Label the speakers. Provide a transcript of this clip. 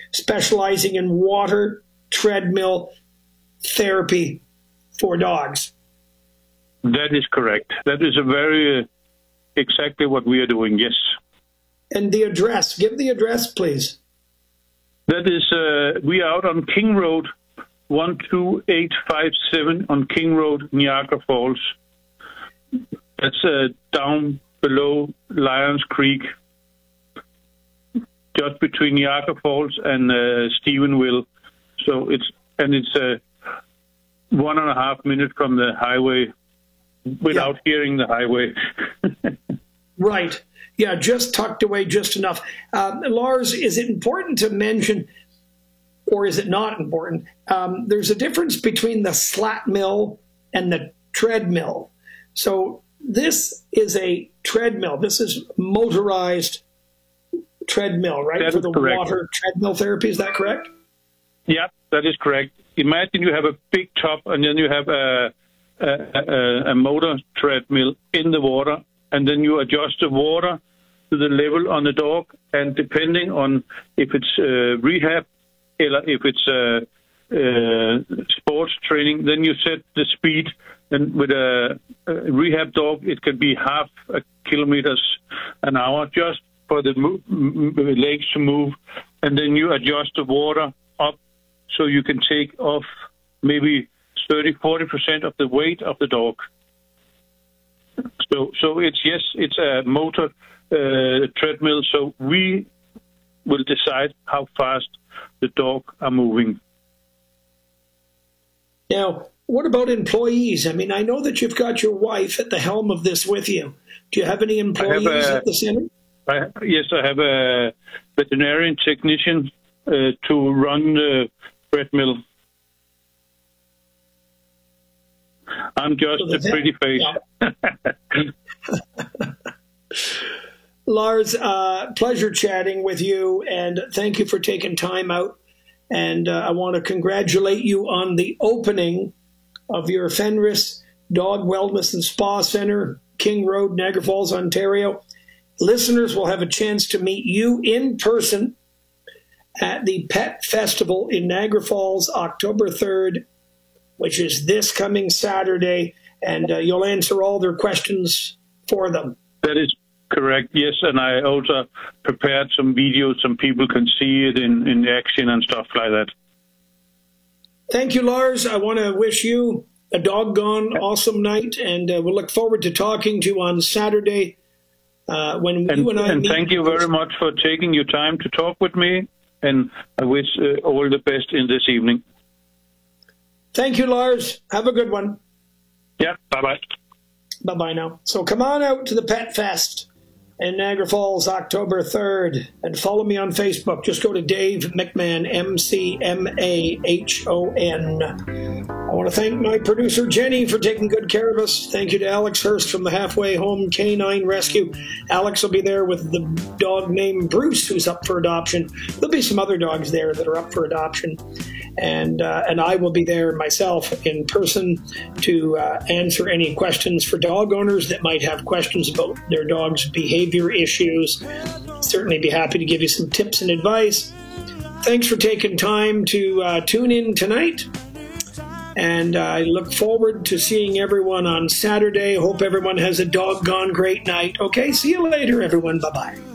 Speaker 1: specializing in water treadmill therapy for dogs.
Speaker 2: That is correct. That is a very exactly what we are doing, yes.
Speaker 1: And the address, give the address, please.
Speaker 2: That is, we are out on King Road, 12857 on King Road, Niagara Falls. That's down below Lions Creek, just between Niagara Falls and Stephenville. So it's 1.5 minutes from the highway without hearing the highway.
Speaker 1: Right. Yeah, just tucked away just enough. Lars, is it important to mention, or is it not important? There's a difference between the slat mill and the treadmill. So this is a treadmill. This is motorized treadmill, right?
Speaker 2: That
Speaker 1: for
Speaker 2: is
Speaker 1: the
Speaker 2: correct.
Speaker 1: water treadmill therapy. Is that correct?
Speaker 2: Yeah, that is correct. Imagine you have a big top and then you have a motor treadmill in the water, and then you adjust the water to the level on the dog, and depending on if it's rehab or if it's sports training, then you set the speed. And with a rehab dog, it can be 0.5 kilometers an hour just for the legs to move, and then you adjust the water up so you can take off maybe 30-40% of the weight of the dog. So it's a motor treadmill. So we will decide how fast the dog are moving.
Speaker 1: Now, what about employees? I mean, I know that you've got your wife at the helm of this with you. Do you have any employees at the center?
Speaker 2: Yes, I have a veterinarian technician to run the treadmill. I'm just a pretty face.
Speaker 1: Yeah. Lars, pleasure chatting with you, and thank you for taking time out. And I want to congratulate you on the opening of your Fenris Dog Wellness and Spa Center, King Road, Niagara Falls, Ontario. Listeners will have a chance to meet you in person at the Pet Festival in Niagara Falls, October 3rd, which is this coming Saturday, and you'll answer all their questions for them.
Speaker 2: That is correct, yes, and I also prepared some videos so people can see it in action and stuff like that.
Speaker 1: Thank you, Lars. I want to wish you a doggone awesome night, and we'll look forward to talking to you on Saturday when you and I meet.
Speaker 2: Thank you very much for taking your time to talk with me, and I wish all the best in this evening.
Speaker 1: Thank you, Lars. Have a good one.
Speaker 2: Yeah, bye-bye.
Speaker 1: Bye-bye now. So come on out to the Pet Fest in Niagara Falls, October 3rd, and follow me on Facebook. Just go to Dave McMahon, McMahon. I want to thank my producer, Jenny, for taking good care of us. Thank you to Alex Hurst from the Halfway Home Canine Rescue. Alex will be there with the dog named Bruce, who's up for adoption. There'll be some other dogs there that are up for adoption. And I will be there myself in person to answer any questions for dog owners that might have questions about their dog's behavior issues. Certainly be happy to give you some tips and advice. Thanks for taking time to tune in tonight. And I look forward to seeing everyone on Saturday. Hope everyone has a doggone great night. Okay, see you later, everyone. Bye-bye.